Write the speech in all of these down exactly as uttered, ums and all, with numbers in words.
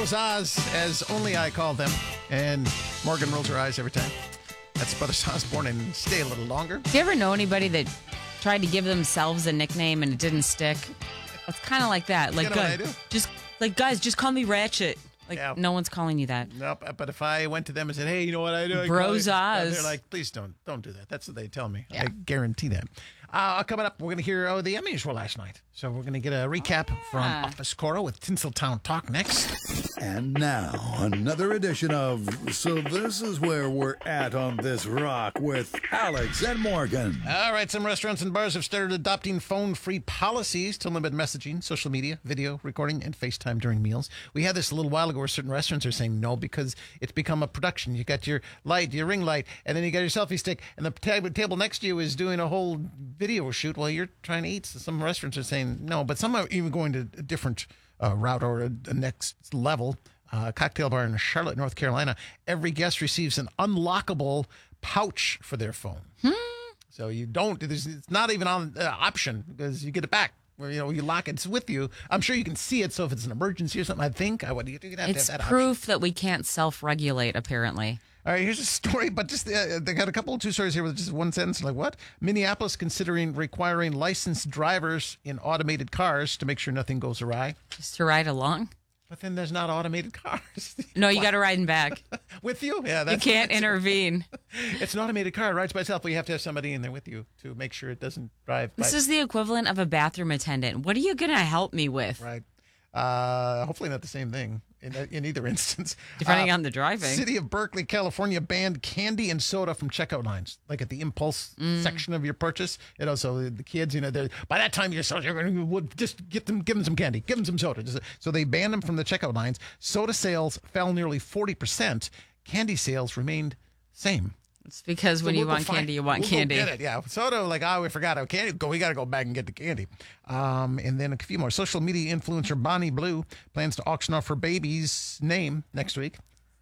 Rose Oz, as only I call them. And Morgan rolls her eyes every time. That's Brothers Osborne and Stay a Little Longer. Do you ever know anybody that tried to give themselves a nickname and it didn't stick? It's kind of like that. Like, You know what I guys, do? just like guys, just call me Ratchet. Like, Yeah. no one's calling you that. Nope. But if I went to them and said, "Hey, you know what I do?" I Bros call you," Oz. they're like, "Please don't, don't do that." That's what they tell me. Yeah. I guarantee that. Uh, coming up, we're going to hear oh, the Emmys were last night, so we're going to get a recap from Ah. Office Cora with Tinseltown Talk next. And now, another edition of So This Is Where We're At on This Rock with Alex and Morgan. All right, some restaurants and bars have started adopting phone-free policies to limit messaging, social media, video, recording, and FaceTime during meals. We had this a little while ago where certain restaurants are saying no because it's become a production. You got your light, your ring light, and then you got your selfie stick, and the tab- table next to you is doing a whole video shoot while you're trying to eat. So some restaurants are saying no, but some are even going to a different uh, route or a, a next level. Uh, cocktail bar in Charlotte, North Carolina. Every guest receives an unlockable pouch for their phone. So you don't, there's, it's not even on uh, option because you get it back. Where, you know, you lock it, it's with you. I'm sure you can see it. So if it's an emergency or something, I think I would. You'd have to It's have that proof option. that we can't self-regulate, apparently. All right, here's a story, but just uh, they got a couple of two stories here with just one sentence. Like what? Minneapolis considering requiring licensed drivers in automated cars to make sure nothing goes awry. Just to ride along. But then there's not automated cars. No, you got to ride in back. With you? Yeah, You that's can't intervene. It's an automated car. It rides by itself, but you have to have somebody in there with you to make sure it doesn't drive by This is the equivalent of a bathroom attendant. What are you going to help me with? Right. Uh, hopefully not the same thing in, in either instance. Depending Uh, on the driving. City of Berkeley, California banned candy and soda from checkout lines, like at the impulse Mm. section of your purchase. You know, so the, the kids, you know, they're, by that time you're so you're going to would just get them, give them some candy, give them some soda. Just, so they banned them from the checkout lines. Soda sales fell nearly forty percent. Candy sales remained same. It's because when So you we'll go want find- candy, you want we'll go candy. get it, yeah. Soda, like, oh, we forgot our candy. Go, we got to go back and get the candy. Um, and then a few more. Social media influencer Bonnie Blue plans to auction off her baby's name next week.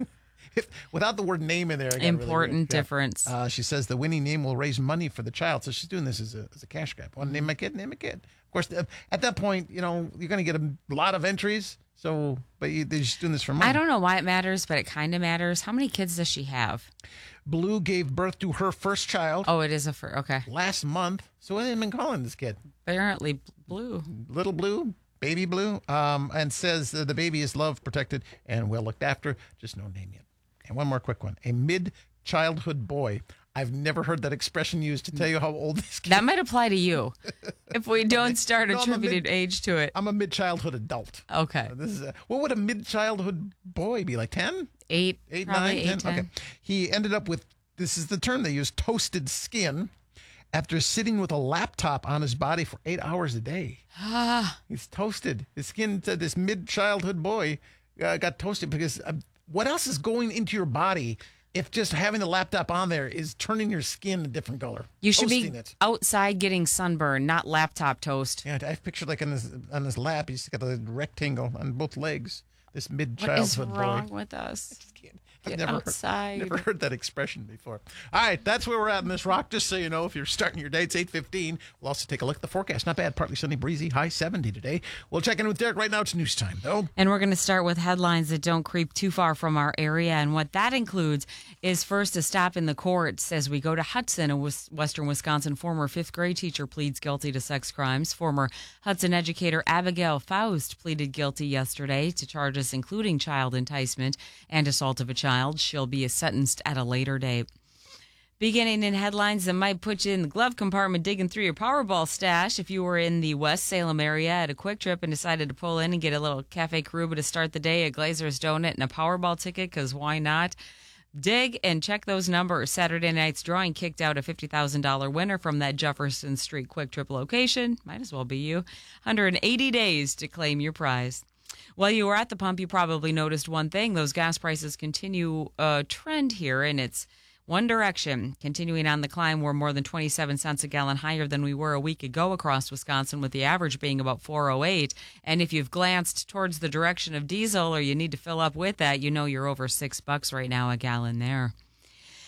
If, without the word name in there, I got really Important weird. Yeah. difference. Uh, she says the winning name will raise money for the child, so she's doing this as a, as a cash grab. Want to name my kid? Name a kid. Of course, uh, at that point, you know, you're going to get a lot of entries. So, but you, they're just doing this for money. I don't know why it matters, but it kind of matters. How many kids does she have? Blue gave birth to her first child Oh, it is a fur. Okay. last month. So what have they been calling this kid? Apparently blue. Little Blue, Baby Blue, um, and says that the baby is loved, protected, and well looked after. Just no name yet. And one more quick one. A mid-childhood boy. I've never heard that expression used to tell you how old this kid is. That might apply to you if we don't start No, I'm a attributing mid- age to it. I'm a mid-childhood adult. Okay. This is a, what would a mid-childhood boy be, like ten? Eight, Eight, probably nine, eight, ten? ten. Okay. He ended up with, this is the term they use, toasted skin after sitting with a laptop on his body for eight hours a day. Ah, He's toasted. His skin, to this mid-childhood boy uh, got toasted because uh, what else is going into your body if just having the laptop on there is turning your skin a different color? you should Toasting be it. outside getting sunburn, not laptop toast. Yeah, I've pictured like on his on his lap, he's got a rectangle on both legs. This What is mid-childhood wrong boy. with us? I've Get never outside. Heard, never heard that expression before. All right, that's where we're at in this rock. Just so you know, if you're starting your day, it's eight fifteen. We'll also take a look at the forecast. Not bad, partly sunny, breezy, high seventy today. We'll check in with Derek right now. It's news time, though. And we're going to start with headlines that don't creep too far from our area. And what that includes is first a stop in the courts as we go to Hudson, a Wis- Western Wisconsin former fifth grade teacher pleads guilty to sex crimes. Former Hudson educator Abigail Faust pleaded guilty yesterday to charges including child enticement and assault of a child. She'll be sentenced at a later date. Beginning in headlines that might put you in the glove compartment digging through your Powerball stash. If you were in the West Salem area at a quick trip and decided to pull in and get a little Cafe Caruba to start the day, a Glazer's donut, and a Powerball ticket, because why not? Dig and check those numbers. Saturday night's drawing kicked out a fifty thousand dollars winner from that Jefferson Street quick trip location. Might as well be you. one hundred eighty days to claim your prize. While you were at the pump, you probably noticed one thing. Those gas prices continue a trend here, and it's one direction. Continuing on the climb, we're more than twenty-seven cents a gallon higher than we were a week ago across Wisconsin, with the average being about four oh eight. And if you've glanced towards the direction of diesel or you need to fill up with that, you know you're over six bucks right now a gallon there.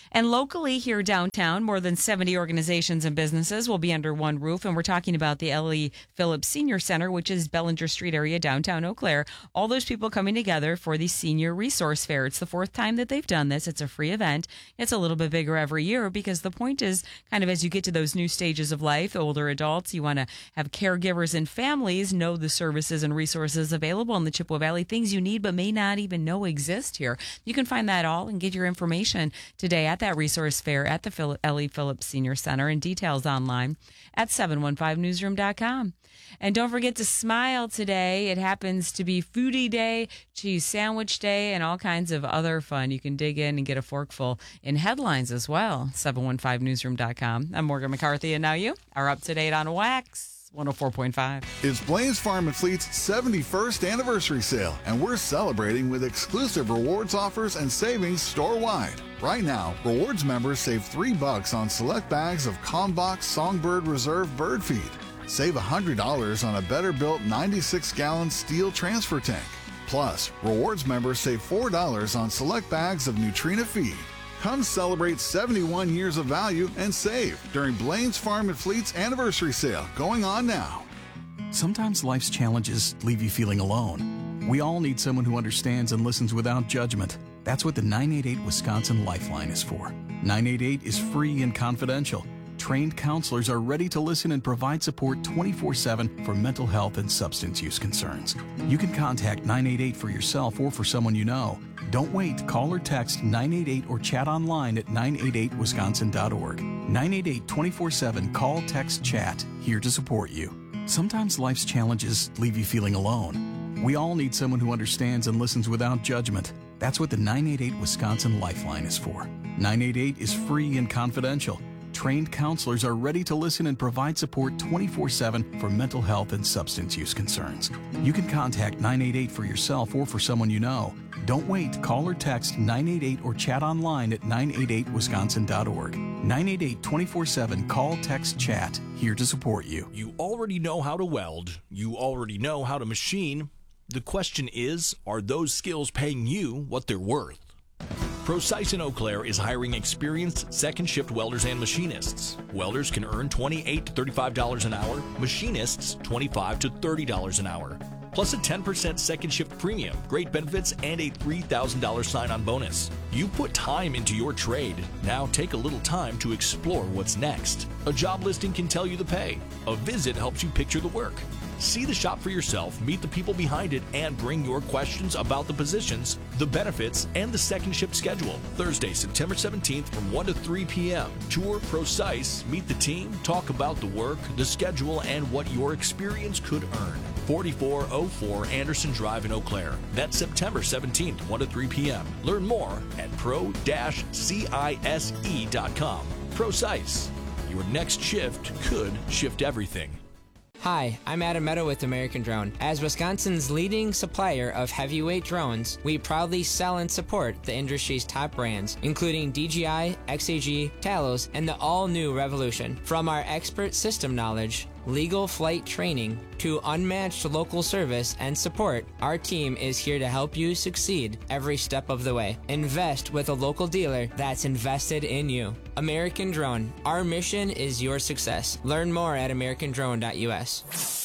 And locally here downtown, more than seventy organizations and businesses will be under one roof. And we're talking about the Ellie Phillips Senior Center, which is Bellinger Street area, downtown Eau Claire. All those people coming together for the Senior Resource Fair. It's the fourth time that they've done this. It's a free event. It's a little bit bigger every year because the point is kind of as you get to those new stages of life, older adults, you want to have caregivers and families know the services and resources available in the Chippewa Valley, things you need but may not even know exist here. You can find that all and get your information today at that resource fair at the Phil- Ellie Phillips Senior Center, and details online at seven one five newsroom dot com. And don't forget to smile today. It happens to be Foodie Day, Cheese Sandwich Day, and all kinds of other fun. You can dig in and get a forkful in headlines as well. seven one five newsroom dot com. I'm Morgan McCarthy, and now you are up to date on Wax one oh four point five. It's Blaine's Farm and Fleet's seventy-first anniversary sale, and we're celebrating with exclusive rewards offers and savings store-wide. Right now, rewards members save three bucks on select bags of Combox Songbird Reserve bird feed. Save one hundred dollars on a better-built ninety-six gallon steel transfer tank. Plus, rewards members save four dollars on select bags of Nutrina feed. Come celebrate seventy-one years of value and save during Blaine's Farm and Fleet's anniversary sale going on now. Sometimes life's challenges leave you feeling alone. We all need someone who understands and listens without judgment. That's what the nine eight eight Wisconsin Lifeline is for. nine eight eight is free and confidential. Trained counselors are ready to listen and provide support twenty-four seven for mental health and substance use concerns. You can contact nine eight eight for yourself or for someone you know. Don't wait. Call or text nine eight eight or chat online at nine eight eight wisconsin dot org. nine eight eight twenty-four seven Call, Text, Chat. Here to support you. Sometimes life's challenges leave you feeling alone. We all need someone who understands and listens without judgment. That's what the nine eight eight Wisconsin Lifeline is for. nine eight eight is free and confidential. Trained counselors are ready to listen and provide support twenty-four seven for mental health and substance use concerns. You can contact nine eight eight for yourself or for someone you know. Don't wait. Call or text nine eight eight or chat online at nine eight eight wisconsin dot org. nine eight eight twenty-four seven Call, Text, Chat. Here to support you. You already know how to weld. You already know how to machine. The question is, are those skills paying you what they're worth? Precise in Eau Claire is hiring experienced second-shift welders and machinists. Welders can earn twenty-eight to thirty-five dollars an hour, machinists twenty-five to thirty dollars an hour, plus a ten percent second-shift premium, great benefits, and a three thousand dollars sign-on bonus. You put time into your trade. Now take a little time to explore what's next. A job listing can tell you the pay. A visit helps you picture the work. See the shop for yourself, meet the people behind it, and bring your questions about the positions, the benefits, and the second shift schedule. Thursday, September seventeenth from one to three p.m. Tour Precise, meet the team, talk about the work, the schedule, and what your experience could earn. forty-four oh four Anderson Drive in Eau Claire. That's September seventeenth, one to three p.m. Learn more at pro dash cise dot com. Precise. Your next shift could shift everything. Hi, I'm Adam Meadow with American Drone. As Wisconsin's leading supplier of heavyweight drones, we proudly sell and support the industry's top brands, including D J I, X A G, Talos, and the all-new Revolution. From our expert system knowledge, legal flight training, to unmatched local service and support, our team is here to help you succeed every step of the way. Invest with a local dealer that's invested in you. American Drone. Our mission is your success. Learn more at american drone dot u s.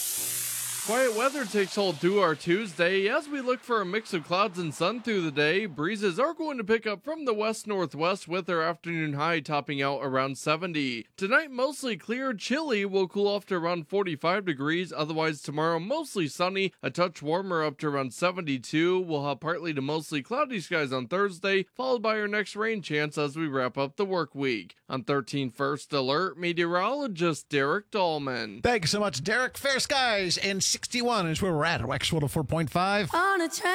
Quiet weather takes hold through our Tuesday as we look for a mix of clouds and sun through the day. Breezes are going to pick up from the west-northwest with our afternoon high topping out around seventy. Tonight, mostly clear, chilly, will cool off to around forty-five degrees. Otherwise, tomorrow, mostly sunny, a touch warmer up to around seventy-two. We'll have partly to mostly cloudy skies on Thursday, followed by our next rain chance as we wrap up the work week. On thirteen First Alert, meteorologist Derek Dahlman. Thanks so much, Derek. Fair skies and sixty-one is where we're at at Wax one oh four point five. On a train.